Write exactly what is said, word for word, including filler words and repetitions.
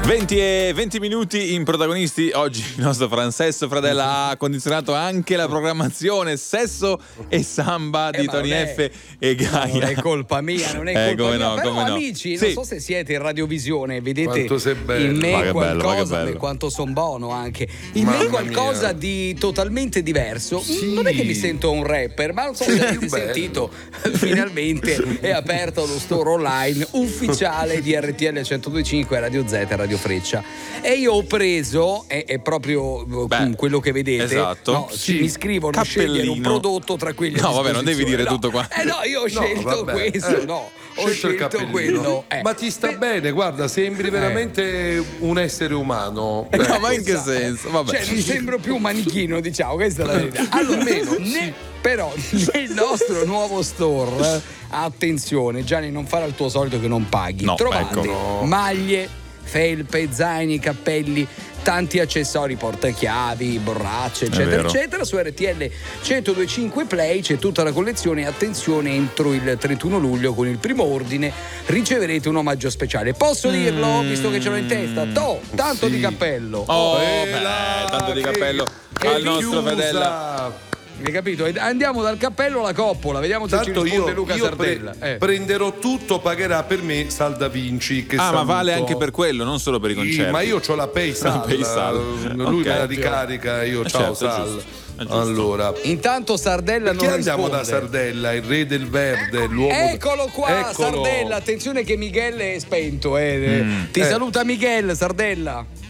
venti e venti minuti in protagonisti. Oggi il nostro Francesso Fradella ha condizionato anche la programmazione Sesso e Samba di Eh, Tony è, F e Gaia. Non è colpa mia, non è Eh, colpa come mia. no, Però come no. amici, Sì. non so se siete in radiovisione, vedete Quanto sei bello. in me Ma che bello, ma che qualcosa, bello. beh, quanto son buono anche. In me Mamma qualcosa mia. di totalmente diverso. Sì. Non è che mi sento un rapper, ma non so se avete bello. sentito, finalmente è aperto lo store online ufficiale di R T L centodue e cinque, Radio Z e Radio Freccia. E io ho preso, è, è proprio Beh, quello che vedete, esatto. no, Sì. mi scrivono scegliere un Cappellino. prodotto tra quelli a No, vabbè, non devi disposizione. dire No. tutto qua. Eh no, io ho scelto vabbè, questo, eh. no, ho Scelto il scelto cappellino. quello. eh. Ma ti sta Beh, bene, guarda, sembri veramente un essere umano. No, Ecco. ma in che senso? Vabbè. Cioè, non sembro più un manichino, diciamo, questa è la verità. Allora, Almeno, ne- sì. però nel nostro nuovo store, attenzione, Gianni, non fare il tuo solito che non paghi. No, Trovate ecco. No. maglie, felpe, zaini, cappelli, tanti accessori, portachiavi, borracce, eccetera, vero. eccetera. Su R T L centodue e cinque Play c'è tutta la collezione. Attenzione, entro il trentuno luglio con il primo ordine riceverete un omaggio speciale. Posso dirlo, visto che ce l'ho in testa? To, tanto Sì. di cappello. Oh, Eh, beh, là, tanto di che- cappello che al nostro chiusa. Fradella. Hai capito? E andiamo dal cappello alla coppola, vediamo se Tanto ci risponde io, Luca io Sardella. pre- Eh. prenderò tutto, pagherà per me Sal Da Vinci. Che Ah, ma saluto. vale anche per quello, non solo per i Sì, concerti. ma io ho la PaySal, PaySal. lui Ok. me la ricarica, io Eh, ciao certo, è Sal. giusto, è giusto. Allora, Intanto Sardella perché non andiamo risponde. da Sardella, il re del verde, l'uomo. Eccolo qua, Eccolo. Sardella. Attenzione che Miguel è spento. Eh. Ti Eh. saluta Miguel, Sardella.